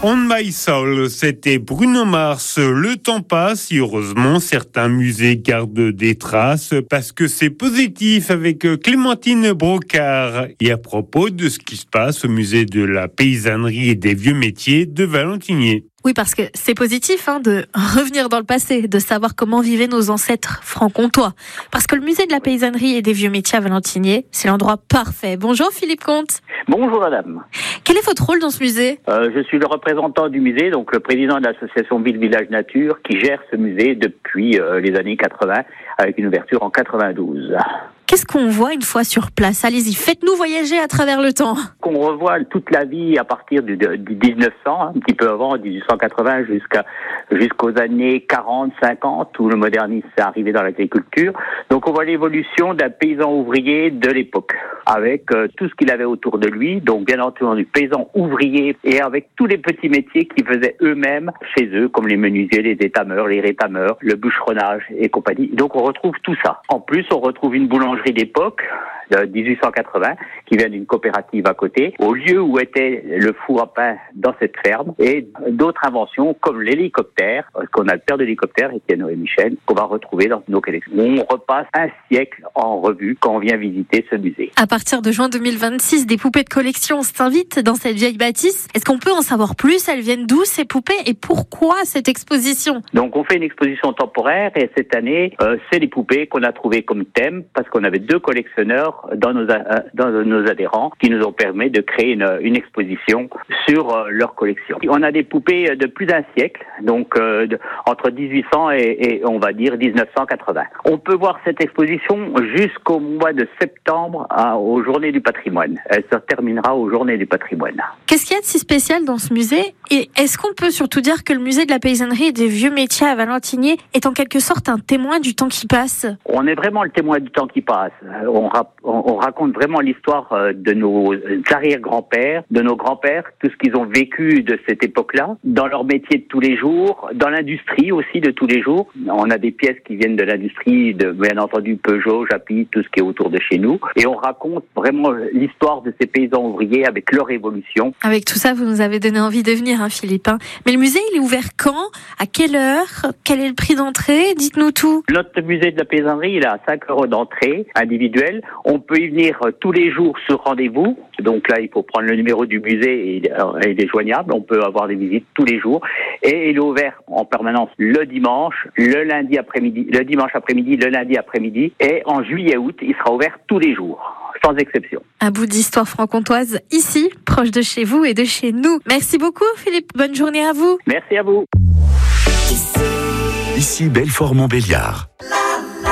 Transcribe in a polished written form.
On My Soul, c'était Bruno Mars. Le temps passe et heureusement, certains musées gardent des traces parce que c'est positif avec Clémentine Brocard. Et à propos de ce qui se passe au musée de la paysannerie et des vieux métiers de Valentinier. Oui, parce que c'est positif de revenir dans le passé, de savoir comment vivaient nos ancêtres franc-comtois. Parce que le musée de la paysannerie et des vieux métiers à Valentinier, c'est l'endroit parfait. Bonjour Philippe Comte. Bonjour madame. Quel est votre rôle dans ce musée ? Je suis le représentant du musée, donc le président de l'association Ville Village Nature, qui gère ce musée depuis les années 80, avec une ouverture en 92. Qu'est-ce qu'on voit une fois sur place ? Allez-y, faites-nous voyager à travers le temps. Qu'on revoit toute la vie à partir du 1900, un petit peu avant, 1880 jusqu'aux années 40, 50, où le modernisme est arrivé dans l'agriculture. Donc on voit l'évolution d'un paysan ouvrier de l'époque, avec tout ce qu'il avait autour de lui, donc bien entendu paysan ouvrier, et avec tous les petits métiers qu'ils faisaient eux-mêmes chez eux, comme les menuisiers, les étameurs, les rétameurs, le bûcheronnage et compagnie. Donc on retrouve tout ça. En plus, on retrouve une boulangerie d'époque, de 1880, qui vient d'une coopérative à côté, au lieu où était le four à pain dans cette ferme, et d'autres inventions comme l'hélicoptère, qu'on a le père de l'hélicoptère, Étienne Noé Michel, qu'on va retrouver dans nos collections. On repasse un siècle en revue quand on vient visiter ce musée. À partir de juin 2026, des poupées de collection s'invitent dans cette vieille bâtisse. Est-ce qu'on peut en savoir plus ? Elles viennent d'où ces poupées et pourquoi cette exposition ? Donc on fait une exposition temporaire et cette année, c'est les poupées qu'on a trouvées comme thème parce qu'on avait 2 collectionneurs dans nos adhérents qui nous ont permis de créer une exposition sur leur collection. On a des poupées de plus d'un siècle, donc entre 1800 et on va dire 1980. On peut voir cette exposition jusqu'au mois de septembre aux Journées du patrimoine. Elle se terminera aux Journées du patrimoine. Qu'est-ce qu'il y a de si spécial dans ce musée ? Et est-ce qu'on peut surtout dire que le musée de la paysannerie et des vieux métiers à Valentinier est en quelque sorte un témoin du temps qui passe ? On est vraiment le témoin du temps qui passe. On raconte vraiment l'histoire de nos arrière-grands-pères, de nos grands-pères, tout ce qu'ils ont vécu de cette époque-là, dans leur métier de tous les jours, dans l'industrie aussi de tous les jours. On a des pièces qui viennent de l'industrie, bien entendu Peugeot, Japy, tout ce qui est autour de chez nous. Et on raconte vraiment l'histoire de ces paysans ouvriers avec leur évolution. Avec tout ça, vous nous avez donné envie de venir, Philippe. Mais le musée, il est ouvert quand ? À quelle heure ? Quel est le prix d'entrée ? Dites-nous tout. Notre musée de la paysannerie, il a 5 € d'entrée individuelle. On peut y venir tous les jours sur rendez-vous. Donc là, il faut prendre le numéro du musée et il est joignable. On peut avoir des visites tous les jours. Et il est ouvert en permanence le dimanche, le dimanche après-midi, le lundi après-midi. Et en juillet-août, il sera ouvert tous les jours, sans exception. Un bout d'histoire franc-comtoise ici, proche de chez vous et de chez nous. Merci beaucoup, Philippe. Bonne journée à vous. Merci à vous. Ici Belfort-Montbéliard.